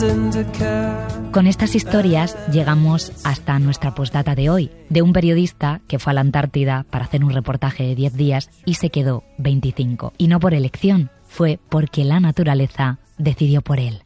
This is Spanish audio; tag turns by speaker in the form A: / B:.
A: Con estas historias llegamos hasta nuestra postdata de hoy, de un periodista que fue a la Antártida para hacer un reportaje de 10 días y se quedó 25. Y no por elección, fue porque la naturaleza decidió por él.